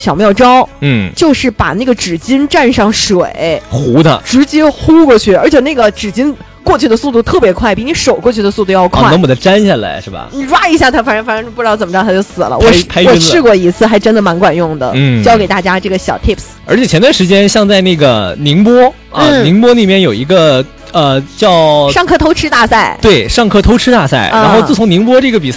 小妙招， 就是把那个纸巾蘸上水， 糊它， 直接糊过去，而且那个纸巾过去的速度特别快，比你手过去的速度要快， 能把它粘下来是吧？ 你抓一下它，反正不知道怎么着，它就死了。我试过一次，还真的蛮管用的。教给大家这个小 tips。 而且前段时间，像在那个宁波宁波那边有一个叫上课偷吃大赛， 对，上课偷吃大赛。然后自从宁波这个比赛